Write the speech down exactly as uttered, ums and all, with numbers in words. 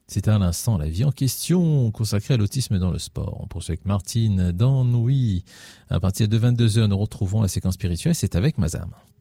C'était à l'instant la vie en question consacrée à l'autisme dans le sport. On poursuit avec Martine dans Oui. À partir de vingt-deux heures, nous retrouvons la séquence spirituelle. C'est avec Mazam.